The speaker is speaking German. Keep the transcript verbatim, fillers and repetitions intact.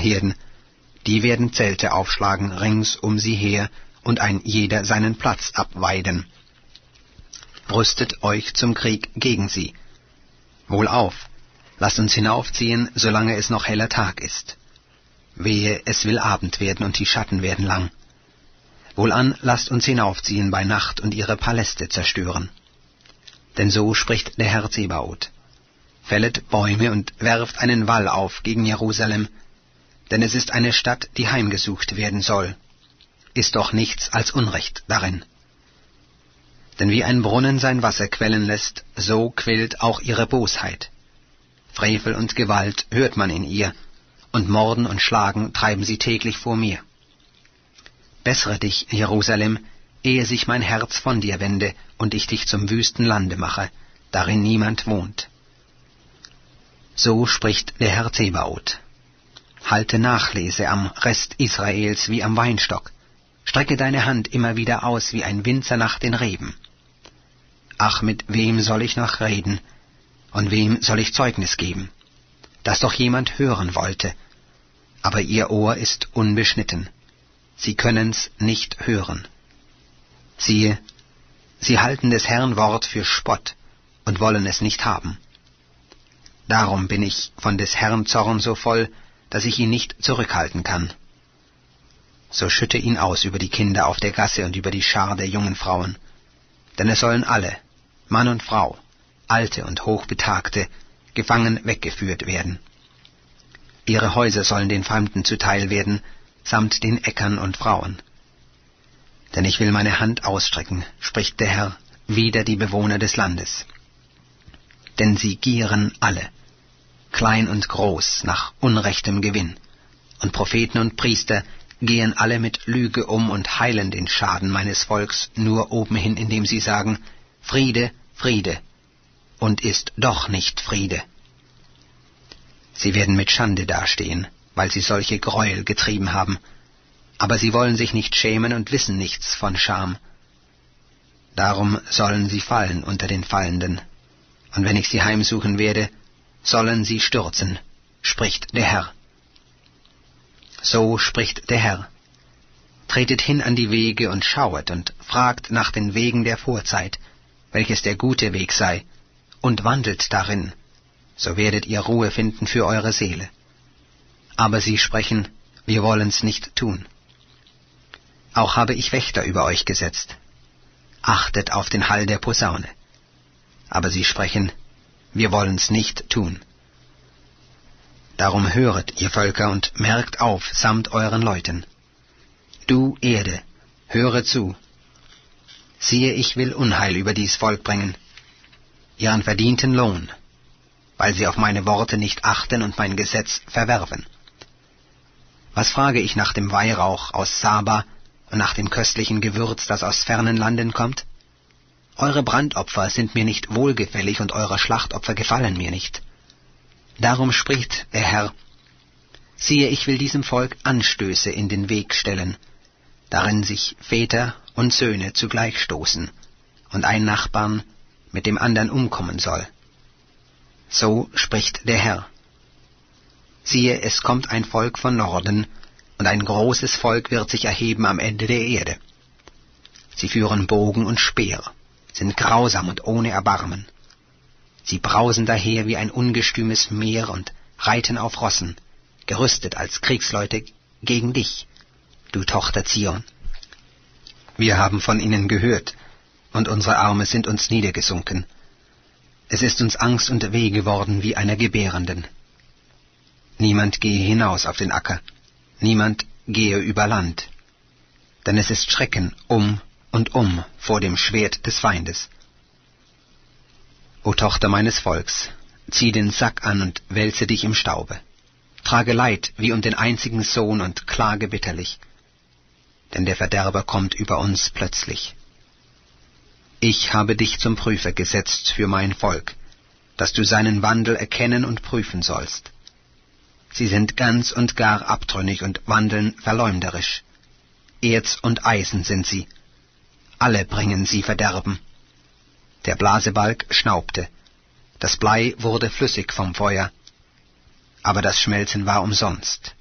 Herden, die werden Zelte aufschlagen rings um sie her und ein jeder seinen Platz abweiden. Rüstet euch zum Krieg gegen sie. Wohlauf, lasst uns hinaufziehen, solange es noch heller Tag ist. Wehe, es will Abend werden und die Schatten werden lang. Wohlan, lasst uns hinaufziehen bei Nacht und ihre Paläste zerstören. Denn so spricht der Herr Zebaoth. Fället Bäume und werft einen Wall auf gegen Jerusalem, denn es ist eine Stadt, die heimgesucht werden soll. Ist doch nichts als Unrecht darin. Denn wie ein Brunnen sein Wasser quellen lässt, so quillt auch ihre Bosheit. Frevel und Gewalt hört man in ihr, und Morden und Schlagen treiben sie täglich vor mir. Bessere dich, Jerusalem, ehe sich mein Herz von dir wende und ich dich zum wüsten Lande mache, darin niemand wohnt. So spricht der Herr Zebaoth. Halte Nachlese am Rest Israels wie am Weinstock. Strecke deine Hand immer wieder aus wie ein Winzer nach den Reben. Ach, mit wem soll ich noch reden, und wem soll ich Zeugnis geben, dass doch jemand hören wollte, aber ihr Ohr ist unbeschnitten. Sie können's nicht hören. Siehe, sie halten des Herrn Wort für Spott und wollen es nicht haben. Darum bin ich von des Herrn Zorn so voll, dass ich ihn nicht zurückhalten kann. So schütte ihn aus über die Kinder auf der Gasse und über die Schar der jungen Frauen. Denn es sollen alle, Mann und Frau, Alte und Hochbetagte, gefangen weggeführt werden. Ihre Häuser sollen den Fremden zuteil werden, samt den Äckern und Frauen. Denn ich will meine Hand ausstrecken, spricht der Herr, wider die Bewohner des Landes. Denn sie gieren alle, klein und groß, nach unrechtem Gewinn, und Propheten und Priester gehen alle mit Lüge um und heilen den Schaden meines Volks nur obenhin, indem sie sagen, Friede, Friede, und ist doch nicht Friede. Sie werden mit Schande dastehen, weil sie solche Gräuel getrieben haben, aber sie wollen sich nicht schämen und wissen nichts von Scham. Darum sollen sie fallen unter den Fallenden, und wenn ich sie heimsuchen werde, sollen sie stürzen, spricht der Herr. So spricht der Herr. Tretet hin an die Wege und schauet und fragt nach den Wegen der Vorzeit, welches der gute Weg sei, und wandelt darin, so werdet ihr Ruhe finden für eure Seele. Aber sie sprechen, wir wollen's nicht tun. Auch habe ich Wächter über euch gesetzt. Achtet auf den Hall der Posaune. Aber sie sprechen, wir wollen's nicht tun. Darum höret, ihr Völker, und merkt auf, samt euren Leuten. Du Erde, höre zu. Siehe, ich will Unheil über dies Volk bringen, ihren verdienten Lohn, weil sie auf meine Worte nicht achten und mein Gesetz verwerfen. Was frage ich nach dem Weihrauch aus Saba und nach dem köstlichen Gewürz, das aus fernen Landen kommt? Eure Brandopfer sind mir nicht wohlgefällig und eure Schlachtopfer gefallen mir nicht. Darum spricht der Herr, siehe, ich will diesem Volk Anstöße in den Weg stellen, darin sich Väter und Söhne zugleich stoßen und ein Nachbarn mit dem andern umkommen soll. So spricht der Herr. Siehe, es kommt ein Volk von Norden, und ein großes Volk wird sich erheben am Ende der Erde. Sie führen Bogen und Speer, sind grausam und ohne Erbarmen. Sie brausen daher wie ein ungestümes Meer und reiten auf Rossen, gerüstet als Kriegsleute gegen dich, du Tochter Zion. Wir haben von ihnen gehört, und unsere Arme sind uns niedergesunken. Es ist uns Angst und Weh geworden wie einer Gebärenden. Niemand gehe hinaus auf den Acker, niemand gehe über Land, denn es ist Schrecken um und um vor dem Schwert des Feindes. O Tochter meines Volks, zieh den Sack an und wälze dich im Staube. Trage Leid wie um den einzigen Sohn und klage bitterlich, denn der Verderber kommt über uns plötzlich. Ich habe dich zum Prüfer gesetzt für mein Volk, dass du seinen Wandel erkennen und prüfen sollst. Sie sind ganz und gar abtrünnig und wandeln verleumderisch. Erz und Eisen sind sie. Alle bringen sie Verderben. Der Blasebalg schnaubte. Das Blei wurde flüssig vom Feuer. Aber das Schmelzen war umsonst.